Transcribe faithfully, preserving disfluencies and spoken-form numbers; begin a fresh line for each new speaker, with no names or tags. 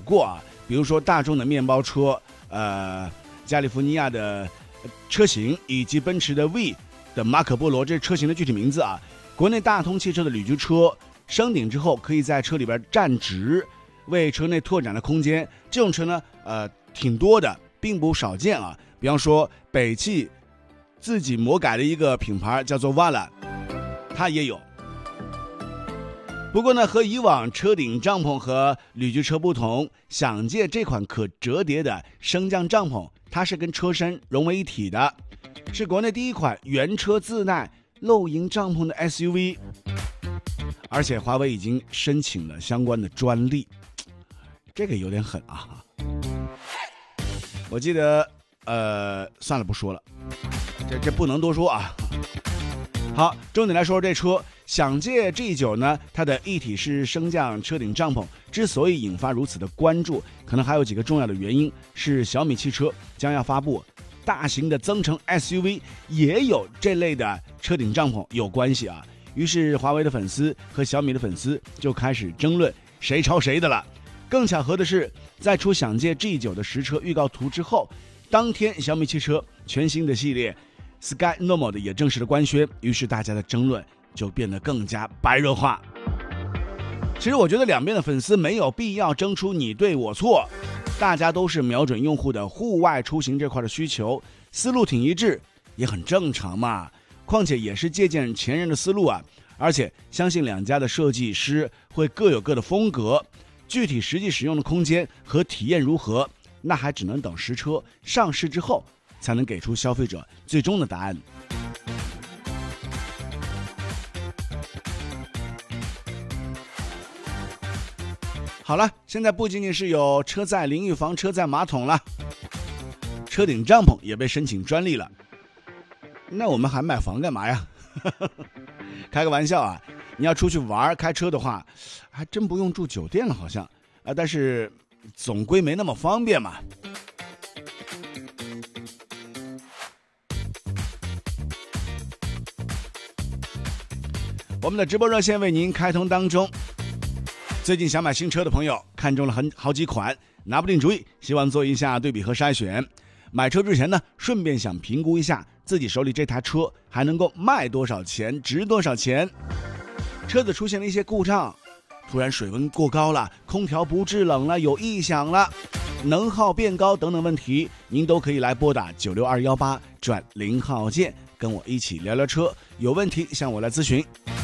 过啊，比如说大众的面包车，呃，加利福尼亚的车型，以及奔驰的 V 的马可波罗，这是车型的具体名字啊。国内大通汽车的旅居车升顶之后，可以在车里边站直，为车内拓展了空间。这种车呢，呃，挺多的，并不少见啊。比方说，北汽自己魔改的一个品牌叫做 Vala， 它也有。不过呢，和以往车顶帐篷和旅居车不同，享界这款可折叠的升降帐篷，它是跟车身融为一体的，是国内第一款原车自带露营帐篷的 S U V， 而且华为已经申请了相关的专利，这个有点狠啊！我记得，呃，算了，不说了，这这不能多说啊。好，重点来说说这车。享界 G 九 呢，它的一体式升降车顶帐篷之所以引发如此的关注，可能还有几个重要的原因，是小米汽车将要发布大型的增程 S U V， 也有这类的车顶帐篷有关系啊。于是华为的粉丝和小米的粉丝就开始争论谁抄谁的了。更巧合的是，在出享界 G 九 的实车预告图之后，当天小米汽车全新的系列 Sky Normal 的也正式的官宣，于是大家的争论就变得更加白热化。其实我觉得两边的粉丝没有必要争出你对我错，大家都是瞄准用户的户外出行这块的需求，思路挺一致也很正常嘛。况且也是借鉴前人的思路啊，而且相信两家的设计师会各有各的风格，具体实际使用的空间和体验如何，那还只能等实车上市之后才能给出消费者最终的答案。好了，现在不仅仅是有车载淋浴房、车载马桶了，车顶帐篷也被申请专利了。那我们还买房干嘛呀？开个玩笑啊，你要出去玩开车的话，还真不用住酒店了好像啊，但是总归没那么方便嘛。我们的直播热线为您开通当中。最近想买新车的朋友看中了很好几款，拿不定主意，希望做一下对比和筛选。买车之前呢，顺便想评估一下自己手里这台车还能够卖多少钱，值多少钱。车子出现了一些故障，突然水温过高了，空调不制冷了，有异响了，能耗变高等等问题，您都可以来拨打九六二一八转零号键，跟我一起聊聊车，有问题向我来咨询。